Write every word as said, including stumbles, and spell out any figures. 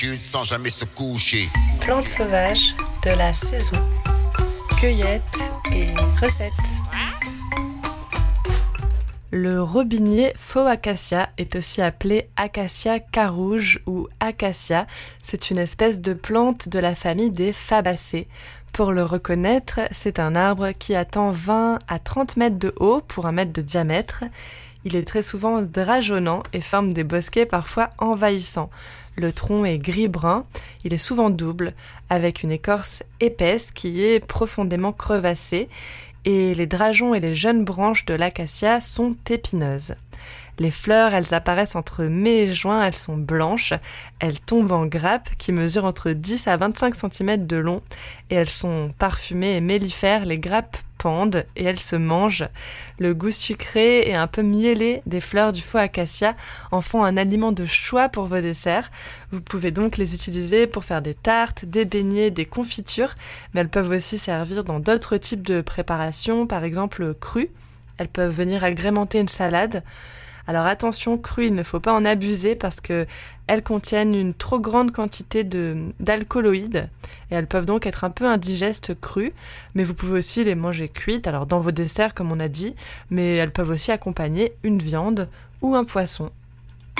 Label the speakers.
Speaker 1: sans jamais se coucher.
Speaker 2: Plantes sauvages de la saison. Cueillette et recettes. Le robinier faux acacia est aussi appelé Acacia carouge ou acacia. C'est une espèce de plante de la famille des fabacées. Pour le reconnaître, c'est un arbre qui atteint vingt à trente mètres de haut pour un mètre de diamètre. Il est très souvent drageonnant et forme des bosquets parfois envahissants. Le tronc est gris-brun, il est souvent double, avec une écorce épaisse qui est profondément crevassée, et les drageons et les jeunes branches de l'acacia sont épineuses. Les fleurs, elles apparaissent entre mai et juin, elles sont blanches, elles tombent en grappes qui mesurent entre dix à vingt-cinq centimètres de long et elles sont parfumées et mellifères, les grappes pendent et elles se mangent. Le goût sucré et un peu miellé des fleurs du faux acacia en font un aliment de choix pour vos desserts. Vous pouvez donc les utiliser pour faire des tartes, des beignets, des confitures, mais elles peuvent aussi servir dans d'autres types de préparations, par exemple crues. Elles peuvent venir agrémenter une salade. Alors attention, crues, il ne faut pas en abuser parce qu'elles contiennent une trop grande quantité de, d'alcaloïdes et elles peuvent donc être un peu indigestes crues, mais vous pouvez aussi les manger cuites, alors dans vos desserts comme on a dit, mais elles peuvent aussi accompagner une viande ou un poisson.